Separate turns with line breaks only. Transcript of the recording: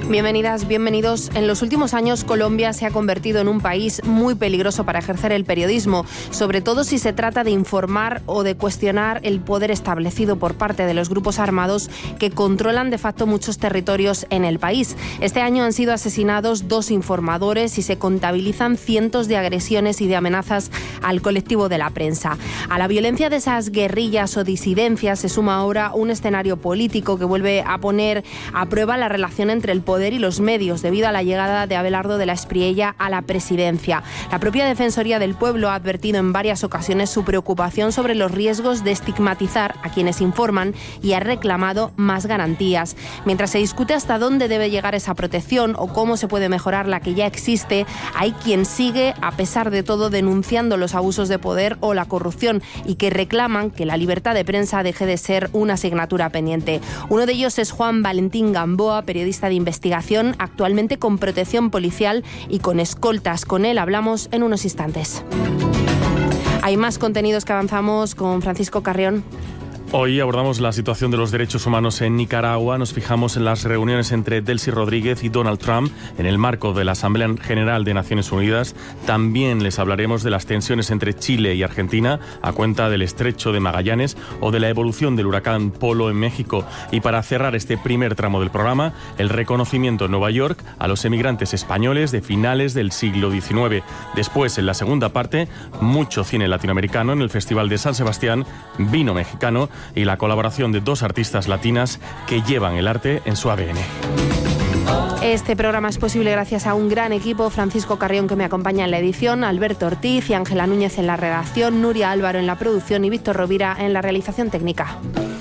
Bienvenidas, bienvenidos. En los últimos años, Colombia se ha convertido en un país muy peligroso para ejercer el periodismo, sobre todo si se trata de informar o de cuestionar el poder establecido por parte de los grupos armados que controlan de facto muchos territorios en el país. Este año han sido asesinados 2 informadores y se contabilizan cientos de agresiones y de amenazas al colectivo de la prensa. A la violencia de esas guerrillas o disidencias se suma ahora un escenario político que vuelve a poner a prueba la relación entre el poder y los medios debido a la llegada de Abelardo de la Espriella a la presidencia. La propia Defensoría del Pueblo ha advertido en varias ocasiones su preocupación sobre los riesgos de estigmatizar a quienes informan y ha reclamado más garantías. Mientras se discute hasta dónde debe llegar esa protección o cómo se puede mejorar la que ya existe, hay quien sigue, a pesar de todo, denunciando los abusos de poder o la corrupción y que reclaman que la libertad de prensa deje de ser una asignatura pendiente. Uno de ellos es Juan Valentín Gamboa, periodista de investigación, actualmente con protección policial y con escoltas. Con él hablamos en unos instantes. Hay más contenidos que avanzamos con Francisco Carrión.
Hoy abordamos la situación de los derechos humanos en Nicaragua. Nos fijamos en las reuniones entre Delcy Rodríguez y Donald Trump en el marco de la Asamblea General de Naciones Unidas. También les hablaremos de las tensiones entre Chile y Argentina a cuenta del Estrecho de Magallanes o de la evolución del huracán Polo en México. Y para cerrar este primer tramo del programa, el reconocimiento en Nueva York a los emigrantes españoles de finales del siglo XIX. Después, en la segunda parte, mucho cine latinoamericano en el Festival de San Sebastián, vino mexicano y la colaboración de 2 artistas latinas que llevan el arte en su ADN.
Este programa es posible gracias a un gran equipo: Francisco Carrión, que me acompaña en la edición, Alberto Ortiz y Ángela Núñez en la redacción, Nuria Álvaro en la producción y Víctor Rovira en la realización técnica.